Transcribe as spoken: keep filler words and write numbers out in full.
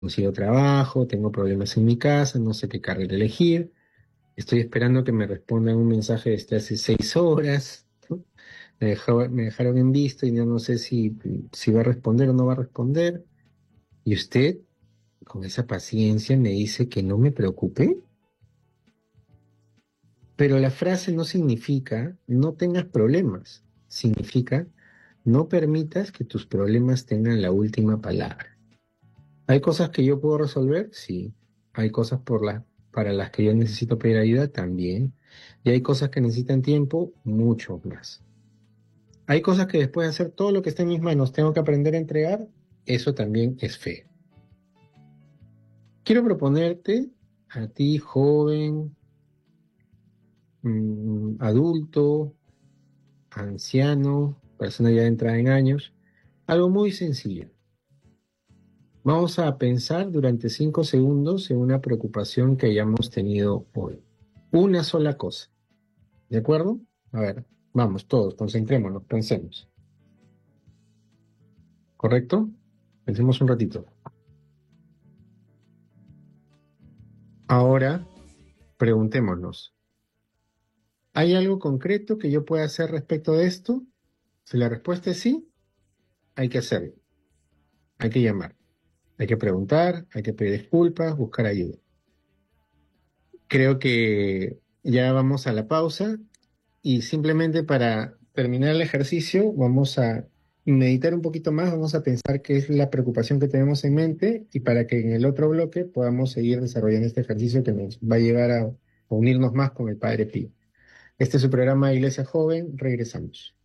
consigo trabajo, tengo problemas en mi casa, no sé qué carrera elegir. Estoy esperando que me respondan un mensaje desde hace seis horas. ¿No? Me dejó- me dejaron en visto y yo no sé si, si va a responder o no va a responder. Y usted, con esa paciencia, me dice que no me preocupe. Pero la frase no significa no tengas problemas. Significa no permitas que tus problemas tengan la última palabra. ¿Hay cosas que yo puedo resolver? Sí. ¿Hay cosas por la- para las que yo necesito pedir ayuda? También. Y hay cosas que necesitan tiempo, mucho más. Hay cosas que después de hacer todo lo que está en mis manos tengo que aprender a entregar. Eso también es fe. Quiero proponerte a ti, joven, mm, adulto, anciano, persona ya entrada en años, algo muy sencillo. Vamos a pensar durante cinco segundos en una preocupación que hayamos tenido hoy. Una sola cosa. ¿De acuerdo? A ver, vamos, todos, concentrémonos, pensemos. ¿Correcto? Pensemos un ratito. Ahora, preguntémonos, ¿hay algo concreto que yo pueda hacer respecto de esto? Si la respuesta es sí, hay que hacerlo. Hay que llamar. Hay que preguntar, hay que pedir disculpas, buscar ayuda. Creo que ya vamos a la pausa y simplemente para terminar el ejercicio vamos a meditar un poquito más, vamos a pensar qué es la preocupación que tenemos en mente y para que en el otro bloque podamos seguir desarrollando este ejercicio que nos va a llevar a unirnos más con el Padre Pío. Este es su programa Iglesia Joven, regresamos.